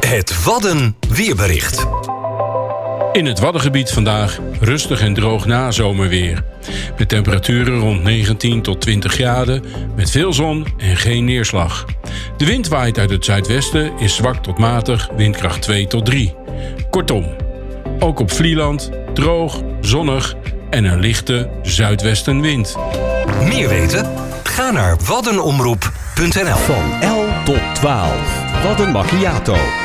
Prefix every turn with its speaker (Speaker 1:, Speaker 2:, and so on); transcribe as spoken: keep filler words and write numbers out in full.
Speaker 1: Het Wadden weerbericht.
Speaker 2: In het Waddengebied vandaag rustig en droog nazomerweer. Met temperaturen rond negentien tot twintig graden, met veel zon en geen neerslag. De wind waait uit het zuidwesten, is zwak tot matig, windkracht twee tot drie. Kortom, ook op Vlieland droog, zonnig en een lichte zuidwestenwind.
Speaker 1: Meer weten? Ga naar waddenomroep punt n l.
Speaker 3: Van elf tot twaalf. Wadden Macchiato.